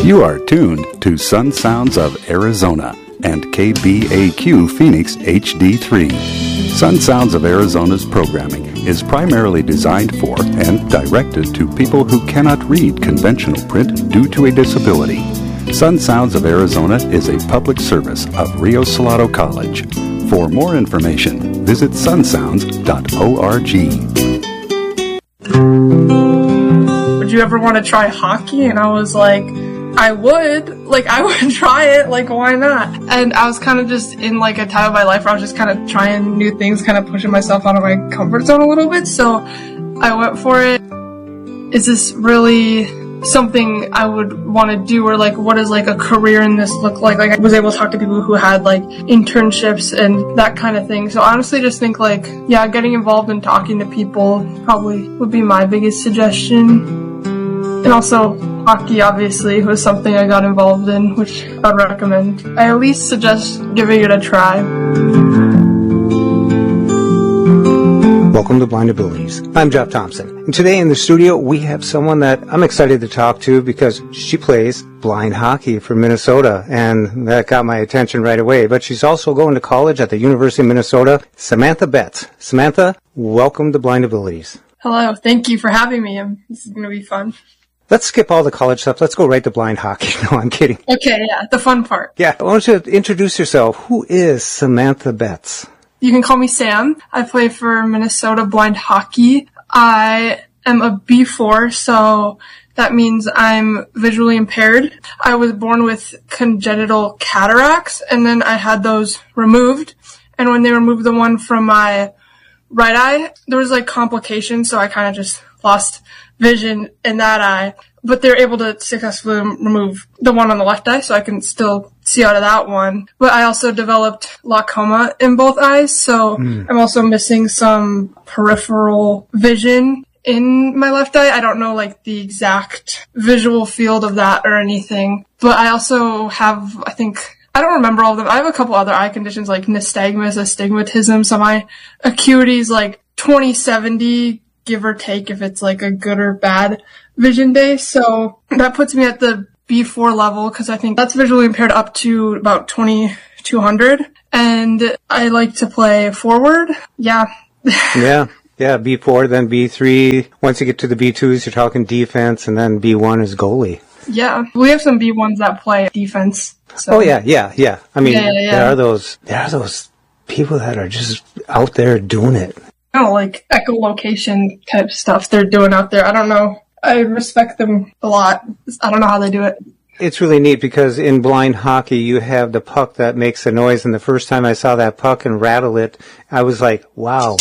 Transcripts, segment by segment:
You are tuned to Sun Sounds of Arizona and KBAQ Phoenix HD3. Sun Sounds of Arizona's programming is primarily designed for and directed to people who cannot read conventional print due to a disability. Sun Sounds of Arizona is a public service of Rio Salado College. For more information, visit sunsounds.org. Would you ever want to try hockey? And I was like, I would try it, why not? And I was kind of just in a time of my life where I was just kind of trying new things, kind of pushing myself out of my comfort zone a little bit, so I went for it. Is this really something I would want to do, or what does a career in this look like? I was able to talk to people who had internships and that kind of thing, so I honestly just think getting involved and talking to people probably would be my biggest suggestion. And also, hockey, obviously, was something I got involved in, which I'd recommend. I at least suggest giving it a try. Welcome to Blind Abilities. I'm Jeff Thompson. And today in the studio, we have someone that I'm excited to talk to because she plays blind hockey for Minnesota, and that got my attention right away. But she's also going to college at the University of Minnesota, Samantha Betts. Samantha, welcome to Blind Abilities. Hello. Thank you for having me. This is going to be fun. Let's skip all the college stuff. Let's go right to blind hockey. No, I'm kidding. Okay, yeah, the fun part. Yeah, I want you to introduce yourself. Who is Samantha Betts? You can call me Sam. I play for Minnesota Blind Hockey. I am a B4, so that means I'm visually impaired. I was born with congenital cataracts, and then I had those removed. And when they removed the one from my right eye, there was complications, so I kind of just lost vision in that eye, but they're able to successfully remove the one on the left eye, so I can still see out of that one. But I also developed glaucoma in both eyes, so I'm also missing some peripheral vision in my left eye. I don't know the exact visual field of that or anything, but I also have, I don't remember all of them. I have a couple other eye conditions like nystagmus, astigmatism, so my acuity's 20/70, give or take, if it's a good or bad vision day. So that puts me at the B4 level because I think that's visually impaired up to about 2200. And I like to play forward. Yeah. Yeah, B4, then B3. Once you get to the B2s, you're talking defense, and then B1 is goalie. Yeah. We have some B1s that play defense. So. Oh, yeah. I mean, yeah. there are those people that are just out there doing it. Echolocation type stuff they're doing out there. I don't know. I respect them a lot. I don't know how they do it. It's really neat because in blind hockey, you have the puck that makes a noise. And the first time I saw that puck and rattle it, I was like, wow,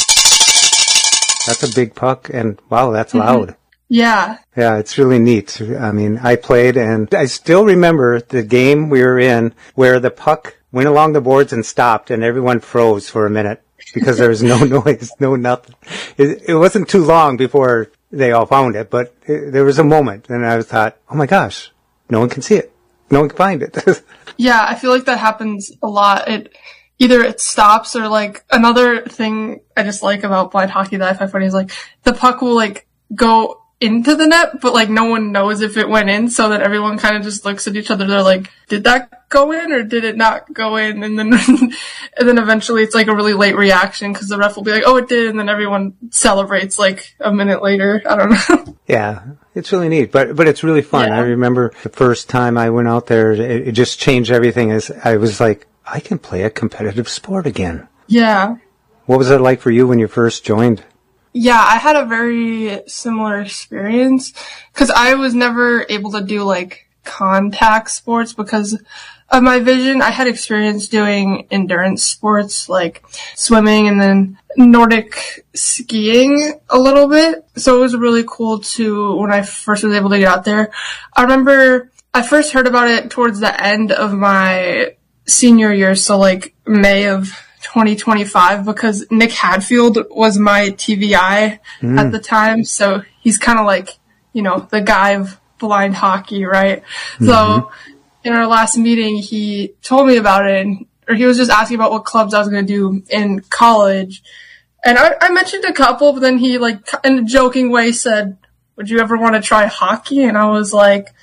that's a big puck. And wow, that's loud. Yeah. Yeah, it's really neat. I mean, I played and I still remember the game we were in where the puck went along the boards and stopped and everyone froze for a minute. Because there was no noise, no nothing. It wasn't too long before they all found it, but there was a moment, and I thought, oh my gosh, no one can see it. No one can find it. Yeah, I feel like that happens a lot. Either it stops or another thing I just like about blind hockey that I find funny is the puck will go into the net, but no one knows if it went in, so that everyone kind of just looks at each other. They're like, did that go in or did it not go in? And then and then eventually it's a really late reaction because the ref will be like, oh, it did, and then everyone celebrates a minute later. I don't know. Yeah, it's really neat, but it's really fun. Yeah. I remember the first time I went out there, it just changed everything. As I was like, I can play a competitive sport again. Yeah. What was it like for you when you first joined? Yeah, I had a very similar experience because I was never able to do contact sports because of my vision. I had experience doing endurance sports like swimming and then Nordic skiing a little bit. So it was really cool when I first was able to get out there. I remember I first heard about it towards the end of my senior year, so May of 2025, because Nick Hadfield was my TVI at the time, so he's kind of the guy of blind hockey, right? Mm-hmm. So in our last meeting, he told me about it, or he was just asking about what clubs I was going to do in college, and I mentioned a couple, but then he in a joking way said, would you ever want to try hockey? And I was like,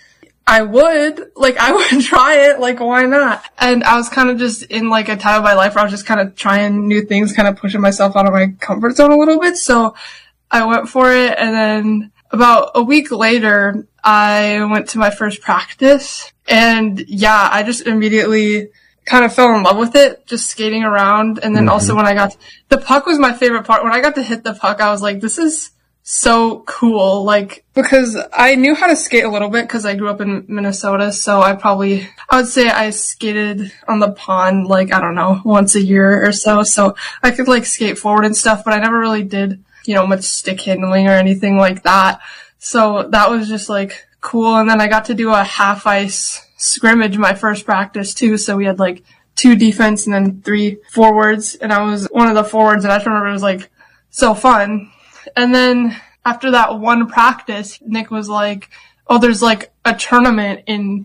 I would try it, like, why not? And I was kind of just in, like, a time of my life where I was just kind of trying new things, kind of pushing myself out of my comfort zone a little bit, so I went for it, and then about a week later, I went to my first practice, and yeah, I just immediately kind of fell in love with it, just skating around, and then also when the puck was my favorite part. When I got to hit the puck, I was like, this is so cool, like, because I knew how to skate a little bit because I grew up in Minnesota, so I would say I skated on the pond, like, I don't know, once a year or so I could, like, skate forward and stuff, but I never really did, much stick handling or anything like that, so that was just, like, cool, and then I got to do a half-ice scrimmage my first practice, too, so we had, like, 2 defense and then 3 forwards, and I was one of the forwards, and I just remember it was, like, so fun. And then after that one practice, Nick was like, oh, there's like a tournament in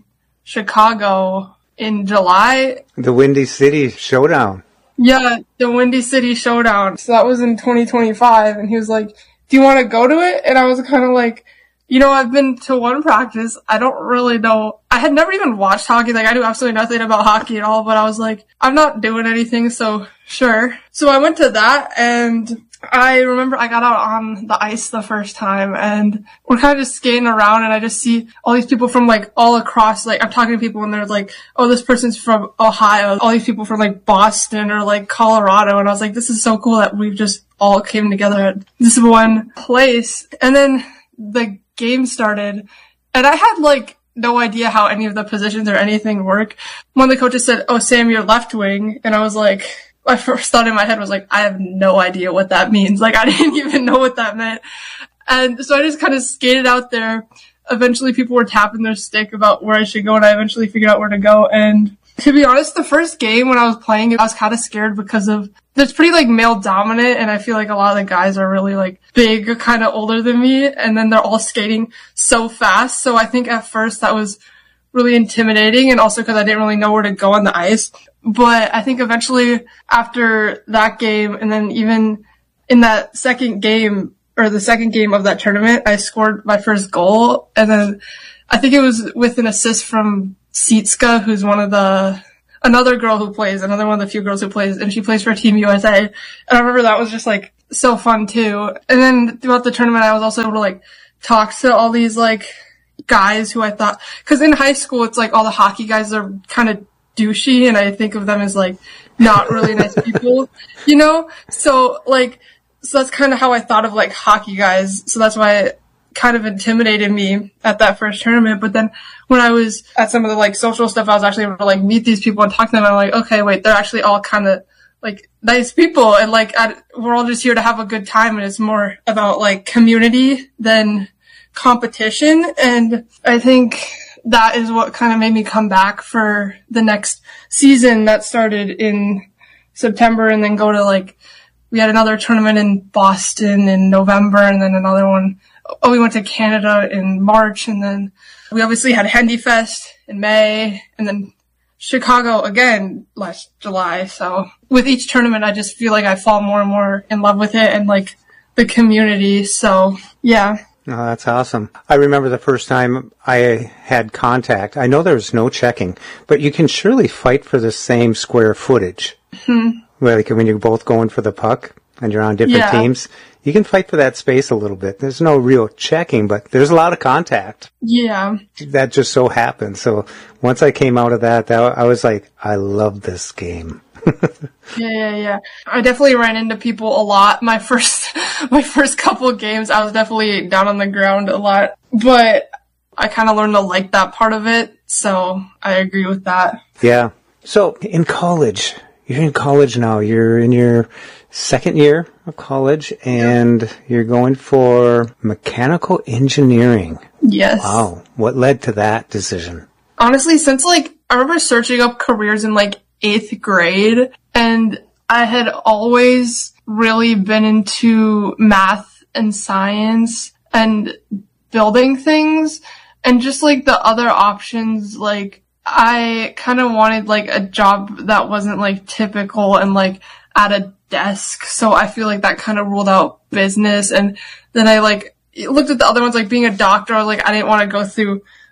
Chicago in July. The Windy City Showdown. Yeah, the Windy City Showdown. So that was in 2025. And he was like, do you want to go to it? And I was kind of like, I've been to one practice. I don't really know. I had never even watched hockey. Like, I knew absolutely nothing about hockey at all, but I was like, I'm not doing anything, so sure. So I went to that, and I remember I got out on the ice the first time, and we're kind of just skating around, and I just see all these people from, like, all across, like, I'm talking to people, and they're like, oh, this person's from Ohio, all these people from, like, Boston or, like, Colorado, and I was like, this is so cool that we've just all came together at this one place. And then the game started, and I had, like, no idea how any of the positions or anything work. One of the coaches said, oh, Sam, you're left wing, and I was like, my first thought in my head was like, I have no idea what that means. Like, I didn't even know what that meant. And so I just kind of skated out there. Eventually people were tapping their stick about where I should go, and I eventually figured out where to go. And to be honest, the first game when I was playing it, I was kind of scared because it's pretty, like, male dominant, and I feel like a lot of the guys are really, like, big, kind of older than me, and then they're all skating so fast. So I think at first that was really intimidating, and also because I didn't really know where to go on the ice. But I think eventually after that game, and then even in that second game, or the second game of that tournament, I scored my first goal. And then I think it was with an assist from Sietska, who's another girl who plays, another one of the few girls who plays, and she plays for Team USA. And I remember that was just, like, so fun too. And then throughout the tournament, I was also able to, like, talk to all these, like, guys who I thought, cause in high school, it's like all the hockey guys are kind of douchey, and I think of them as, like, not really nice people, So that's kind of how I thought of, like, hockey guys. So that's why it kind of intimidated me at that first tournament. But then when I was at some of the, like, social stuff, I was actually able to, like, meet these people and talk to them. And I'm like, okay, wait, they're actually all kind of, like, nice people. And, like, we're all just here to have a good time. And it's more about, like, community than competition. And I think that is what kind of made me come back for the next season that started in September, and then go to, like, we had another tournament in Boston in November, and then another one. Oh, we went to Canada in March, and then we obviously had Hendy Fest in May, and then Chicago again last July. So with each tournament, I just feel like I fall more and more in love with it and, like, the community. So yeah. Oh, that's awesome. I remember the first time I had contact. I know there's no checking, but you can surely fight for the same square footage. Mm-hmm. Like when you're both going for the puck and you're on different teams, you can fight for that space a little bit. There's no real checking, but there's a lot of contact. Yeah. That just so happened. So once I came out of that I was like, I love this game. Yeah. I definitely ran into people a lot. My first couple of games, I was definitely down on the ground a lot, but I kind of learned to like that part of it. So I agree with that. Yeah. So in college, you're in college now. You're in your second year of college, and you're going for mechanical engineering. Yes. Wow. What led to that decision? Honestly, since, like, I remember searching up careers in, like, 8th grade, and I had always really been into math and science and building things, and just, like, the other options, like, I kind of wanted, like, a job that wasn't, like, typical and, like, at a desk. So I feel like that kind of ruled out business. And then I, like, looked at the other ones, like being a doctor. Like, I didn't want to go through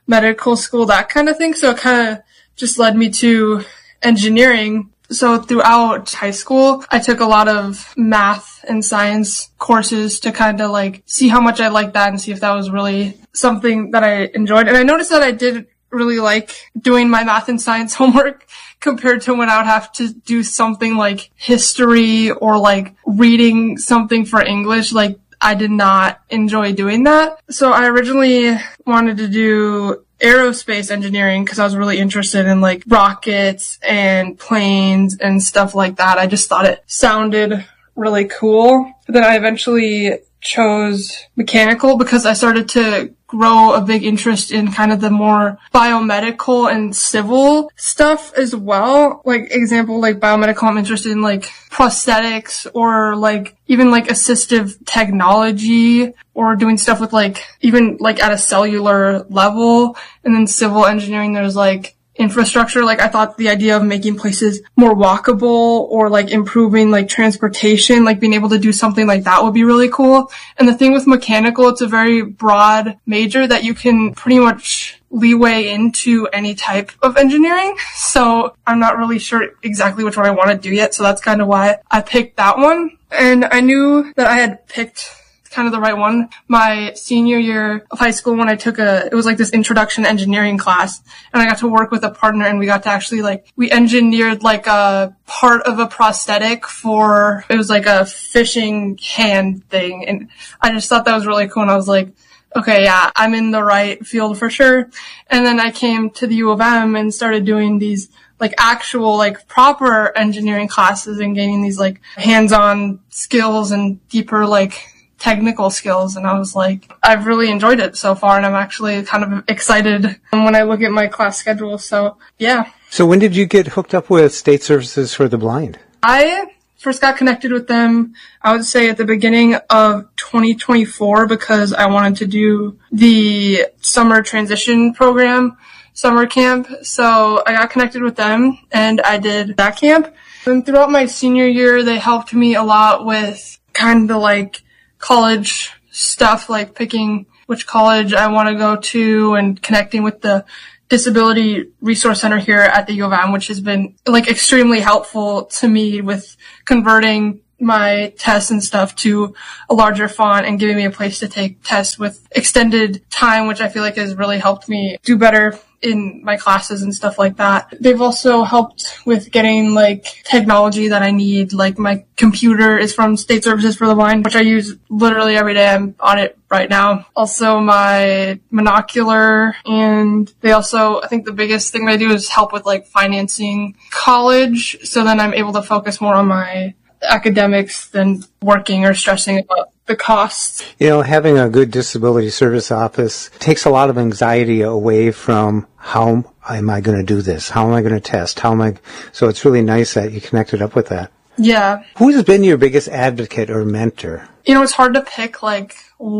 medical school, that kind of thing. So it kind of just led me to engineering. So throughout high school, I took a lot of math and science courses to kind of like see how much I liked that and see if that was really something that I enjoyed. And I noticed that I did really like doing my math and science homework compared to when I would have to do something like history or like reading something for English. Like, I did not enjoy doing that. So I originally wanted to do aerospace engineering because I was really interested in like rockets and planes and stuff like that. I just thought it sounded really cool. Then I eventually chose mechanical because I started to grow a big interest in kind of the more biomedical and civil stuff as well. Like, example, like biomedical, I'm interested in like prosthetics or like even like assistive technology or doing stuff with like even like at a cellular level. And then civil engineering, there's like infrastructure. Like, I thought the idea of making places more walkable or like improving like transportation, like being able to do something like that would be really cool. And the thing with mechanical, it's a very broad major that you can pretty much leeway into any type of engineering. So I'm not really sure exactly which one I want to do yet. So that's kind of why I picked that one. And I knew that I had picked kind of the right one my senior year of high school when I took it was like this introduction to engineering class, and I got to work with a partner, and we got to actually we engineered like a part of a prosthetic for, it was like a fishing hand thing, and I just thought that was really cool, and I was like, okay, yeah, I'm in the right field for sure. And then I came to the U of M and started doing these like actual like proper engineering classes and gaining these like hands-on skills and deeper like technical skills, and I was like, I've really enjoyed it so far, and I'm actually kind of excited when I look at my class schedule. So yeah. So when did you get hooked up with State Services for the Blind? I first got connected with them, I would say at the beginning of 2024, because I wanted to do the summer transition program, summer camp. So I got connected with them and I did that camp. And throughout my senior year, they helped me a lot with kind of like college stuff, like picking which college I want to go to and connecting with the Disability Resource Center here at the U of M, which has been like extremely helpful to me with converting my tests and stuff to a larger font and giving me a place to take tests with extended time, which I feel like has really helped me do better in my classes and stuff like that. They've also helped with getting like technology that I need. Like, my computer is from State Services for the Blind, which I use literally every day. I'm on it right now. Also my monocular, and they also, I think the biggest thing they do is help with like financing college. So then I'm able to focus more on my academics than working or stressing about the costs. You know, having a good disability service office takes a lot of anxiety away from how am I going to do this? How am I going to test? So it's really nice that you connected up with that. Yeah. Who's been your biggest advocate or mentor? You know, it's hard to pick like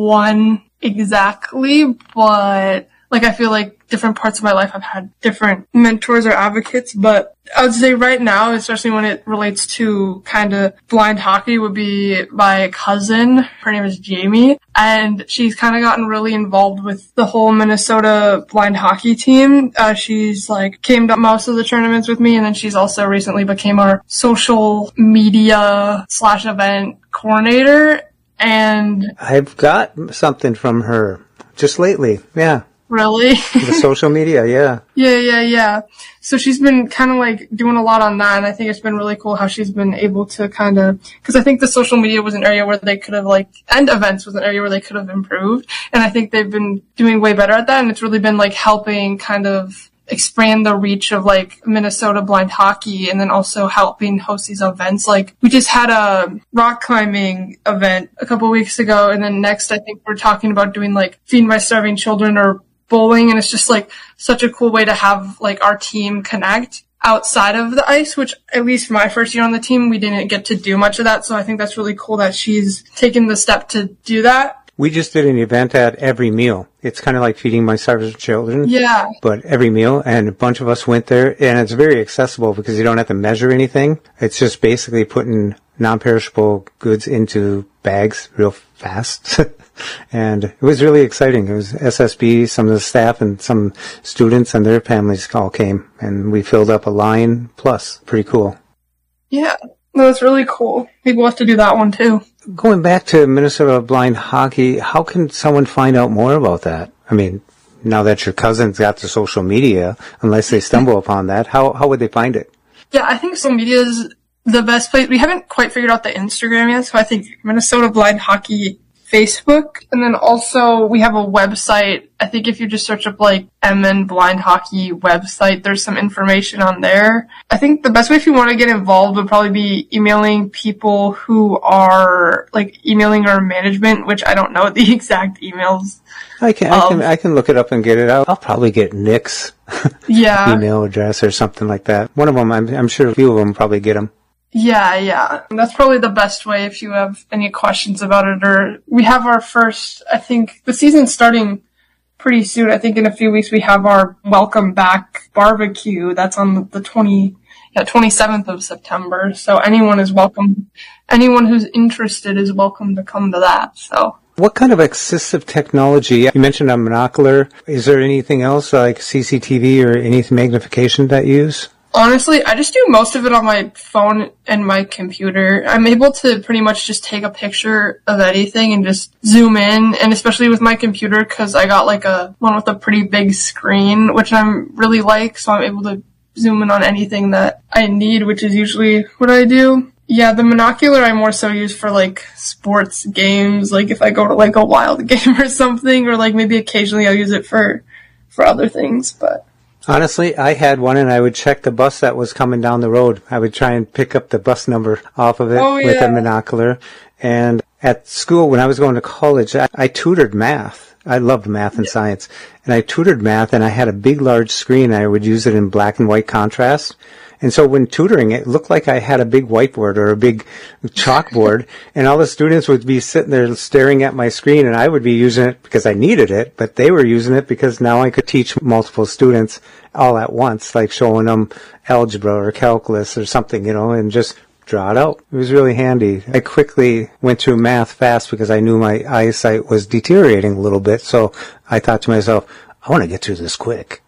one exactly, but like, I feel like different parts of my life I've had different mentors or advocates, but I would say right now, especially when it relates to kind of blind hockey, would be my cousin. Her name is Jamie, and she's kind of gotten really involved with the whole Minnesota blind hockey team. She's like came to most of the tournaments with me, and then she's also recently became our social media / event coordinator. And I've got something from her just lately. Yeah. Really? The social media, yeah. Yeah. So she's been kind of like doing a lot on that, and I think it's been really cool how she's been able to kind of, because I think the social media was an area where they could have and events was an area where they could have improved, and I think they've been doing way better at that, and it's really been like helping kind of expand the reach of like Minnesota blind hockey, and then also helping host these events. Like, we just had a rock climbing event a couple weeks ago, and then next I think we're talking about doing like Feed My Starving Children or bowling, and it's just like such a cool way to have like our team connect outside of the ice, which at least for my first year on the team, we didn't get to do much of that. So I think that's really cool that she's taken the step to do that. We just did an event at Every Meal. It's kind of like Feeding My Starving Children. Yeah. But Every Meal, and a bunch of us went there, and it's very accessible because you don't have to measure anything. It's just basically putting non-perishable goods into bags real fast. And it was really exciting. It was SSB, some of the staff and some students and their families all came, and we filled up a line plus. Pretty cool. Yeah, no, that's really cool. Maybe we'll have to do that one too. Going back to Minnesota Blind Hockey, how can someone find out more about that? I mean, now that your cousin's got the social media, unless they stumble upon that, how would they find it? Yeah, I think social media is the best place. We haven't quite figured out the Instagram yet, so I think Minnesota Blind Hockey Facebook. And then also we have a website. I think if you just search up like MN Blind Hockey website, there's some information on there. I think the best way if you want to get involved would probably be emailing people who are like emailing our management, which I don't know the exact emails. I can look it up and get it out. I'll probably get Nick's email address or something like that. One of them, I'm sure a few of them probably get them. Yeah. That's probably the best way if you have any questions about it. Or we have our first, I think the season's starting pretty soon. I think in a few weeks we have our welcome back barbecue. That's on the 27th of September. So anyone is welcome. Anyone who's interested is welcome to come to that. So. What kind of assistive technology? You mentioned a monocular. Is there anything else like CCTV or any magnification that you use? Honestly, I just do most of it on my phone and my computer. I'm able to pretty much just take a picture of anything and just zoom in, and especially with my computer because I got like one with a pretty big screen, which I'm really like, so I'm able to zoom in on anything that I need, which is usually what I do. Yeah, the monocular I more so use for like sports games, like if I go to like a wild game or something, or like maybe occasionally I'll use it for other things, but... Honestly, I had one and I would check the bus that was coming down the road. I would try and pick up the bus number off of it with a monocular. And at school, when I was going to college, I tutored math. I loved math and science. And I tutored math and I had a big, large screen. I would use it in black and white contrast. And so when tutoring, it looked like I had a big whiteboard or a big chalkboard, and all the students would be sitting there staring at my screen, and I would be using it because I needed it, but they were using it because now I could teach multiple students all at once, like showing them algebra or calculus or something, and just draw it out. It was really handy. I quickly went through math fast because I knew my eyesight was deteriorating a little bit, so I thought to myself, I want to get through this quick.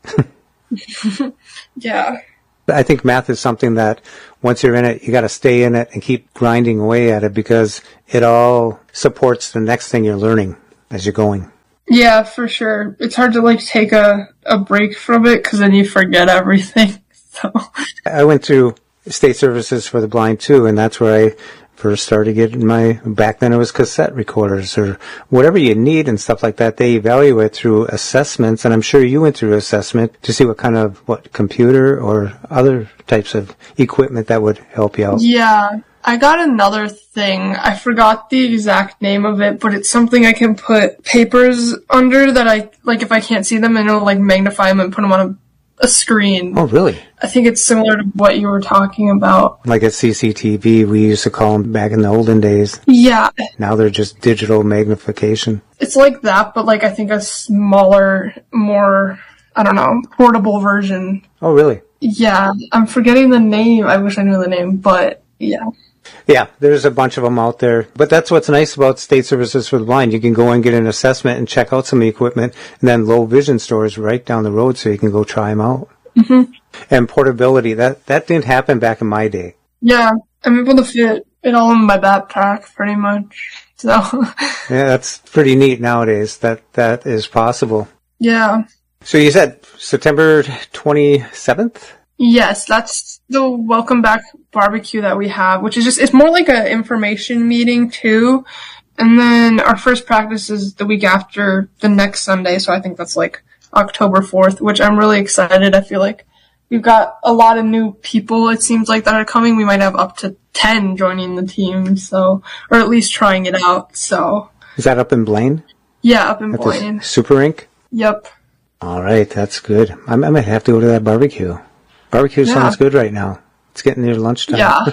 Yeah. I think math is something that once you're in it, you got to stay in it and keep grinding away at it because it all supports the next thing you're learning as you're going. Yeah, for sure. It's hard to like take a break from it because then you forget everything. So I went through State Services for the Blind too, and that's where I first started getting back then it was cassette recorders or whatever you need and stuff like that. They evaluate through assessments, and I'm sure you went through assessment to see what kind of, computer or other types of equipment that would help you out. Yeah, I got another thing. I forgot the exact name of it, but it's something I can put papers under that I, like if I can't see them, and it'll like magnify them and put them on a screen. Oh, really? I think it's similar to what you were talking about. Like a CCTV, we used to call them back in the olden days. Yeah. Now they're just digital magnification. It's like that, but like I think a smaller, more, portable version. Oh, really? Yeah. I'm forgetting the name. I wish I knew the name, but yeah. Yeah, there's a bunch of them out there. But that's what's nice about State Services for the Blind. You can go and get an assessment and check out some equipment, and then low vision stores right down the road so you can go try them out. Mm-hmm. And portability, that didn't happen back in my day. Yeah, I'm able to fit it all in my backpack pretty much. So yeah, that's pretty neat nowadays that is possible. Yeah. So you said September 27th? Yes, that's the welcome back barbecue that we have, which is it's more like an information meeting too. And then our first practice is the week after the next Sunday. So I think that's like October 4th, which I'm really excited. I feel like we've got a lot of new people, it seems like, that are coming. We might have up to 10 joining the team, or at least trying it out. So is that up in Blaine? Yeah, up in Blaine. Super Rink? Yep. All right, that's good. I might have to go to that barbecue. Barbecue sounds good right now. It's getting near lunchtime. Yeah.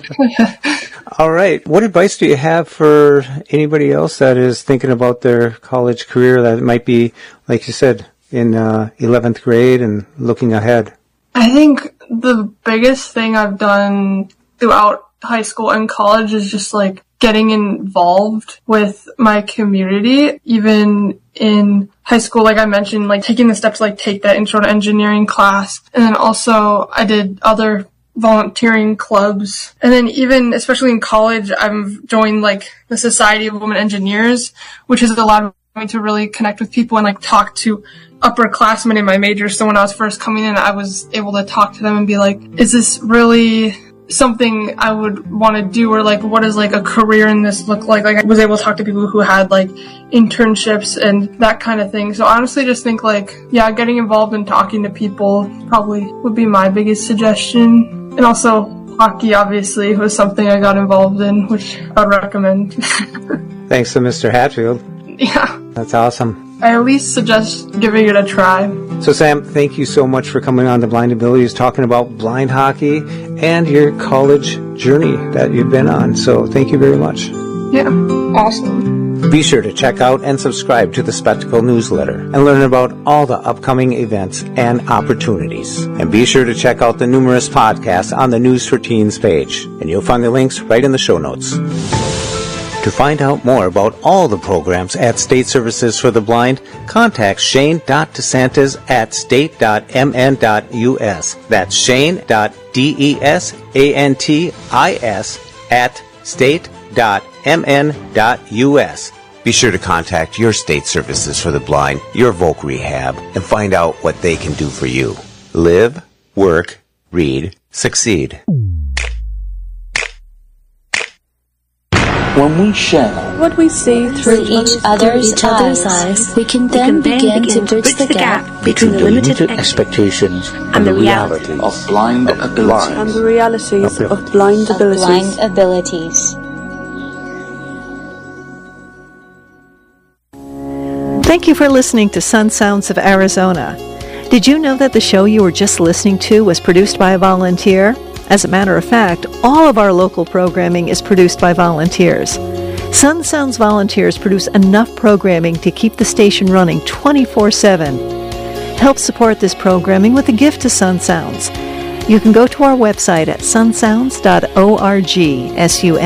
All right. What advice do you have for anybody else that is thinking about their college career that might be, like you said, in 11th grade and looking ahead? I think the biggest thing I've done throughout high school and college is just like getting involved with my community, even in high school, like I mentioned, like taking the steps, like take that intro to engineering class. And then also I did other volunteering clubs. And then even, especially in college, I've joined like the Society of Women Engineers, which has allowed me to really connect with people and like talk to upperclassmen in my major. So when I was first coming in, I was able to talk to them and be like, is this really something I would want to do, or like what does like a career in this look like? Like I was able to talk to people who had like internships and that kind of thing. So I honestly just think like, yeah, getting involved and talking to people probably would be my biggest suggestion. And also hockey obviously was something I got involved in, which I'd recommend. Thanks to Mr. Hatfield. Yeah. That's awesome. I at least suggest giving it a try. So Sam, thank you so much for coming on to Blind Abilities, talking about blind hockey and your college journey that you've been on. So thank you very much. Yeah, awesome. Be sure to check out and subscribe to the Spectacle newsletter and learn about all the upcoming events and opportunities. And be sure to check out the numerous podcasts on the News for Teens page. And you'll find the links right in the show notes. To find out more about all the programs at State Services for the Blind, contact Shane.DeSantis at state.mn.us. That's Shane.DeSantis at state.mn.us. Be sure to contact your State Services for the Blind, your Voc Rehab, and find out what they can do for you. Live, work, read, succeed. When we share what we see through each other's eyes, we can then begin to bridge the gap between the limited expectations and the realities of blind abilities. And the realities of blind abilities. Thank you for listening to Sun Sounds of Arizona. Did you know that the show you were just listening to was produced by a volunteer? As a matter of fact, all of our local programming is produced by volunteers. Sun Sounds volunteers produce enough programming to keep the station running 24/7. Help support this programming with a gift to Sun Sounds. You can go to our website at sunsounds.org,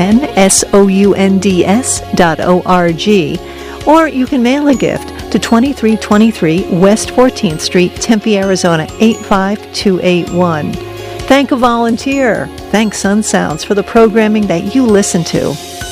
sunsounds.org, or you can mail a gift to 2323 West 14th Street, Tempe, Arizona 85281. Thank a volunteer. Thank Sun Sounds for the programming that you listen to.